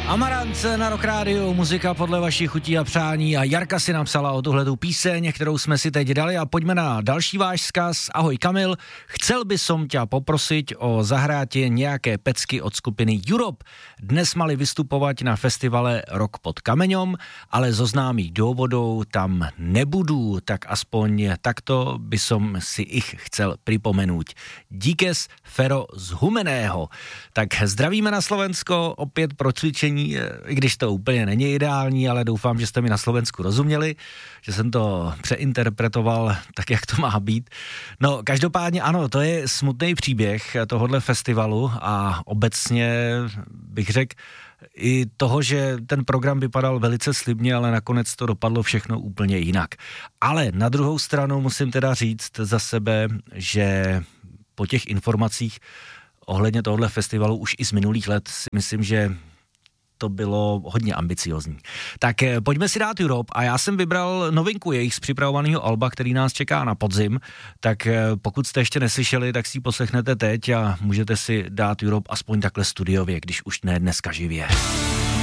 Amarant na Rock Rádiu, muzika podle vašich chutí a přání a Jarka si napsala o tuhletu píseň, kterou jsme si teď dali a pojďme na další váš vzkaz. Ahoj Kamil, chcel by som ťa poprosit o zahrátie nějaké pecky od skupiny Europe. Dnes mali vystupovať na festivale Rock pod kameňom, ale zo známých dôvodov tam nebudu, tak aspoň takto by som si ich chcel pripomenúť. Díkes Fero z Humeného. Tak zdravíme na Slovensko, opět pro cvičení, i když to úplně není ideální, ale doufám, že jste mi na Slovensku rozuměli, že jsem to přeinterpretoval tak, jak to má být. No, každopádně ano, to je smutný příběh tohohle festivalu a obecně bych řekl i toho, že ten program vypadal velice slibně, ale nakonec to dopadlo všechno úplně jinak. Ale na druhou stranu musím teda říct za sebe, že po těch informacích ohledně tohohle festivalu už i z minulých let si myslím, že to bylo hodně ambiciozní. Tak pojďme si dát Europe a já jsem vybral novinku jejich z připravovaného alba, který nás čeká na podzim, tak pokud jste ještě neslyšeli, tak si ji poslechnete teď a můžete si dát Europe aspoň takhle studiově, když už ne dneska živě.